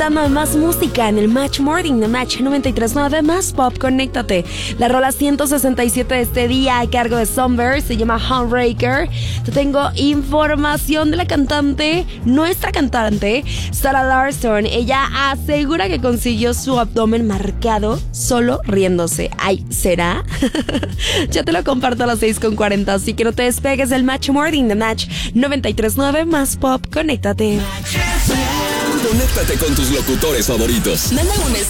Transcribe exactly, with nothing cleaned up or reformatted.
disfrutando de más música en el Match Morning de Match noventa y tres punto nueve Más Pop, conéctate. La rola ciento sesenta y siete de este día a cargo de Sunburst se llama Homebreaker. Te tengo información de la cantante, nuestra cantante, Sarah Larsson. Ella asegura que consiguió su abdomen marcado solo riéndose. Ay, ¿será? Ya te lo comparto a las seis con cuarenta, así que no te despegues del Match Morning de Match noventa y tres punto nueve Más Pop, conéctate. Conéctate con tus locutores favoritos. Manda un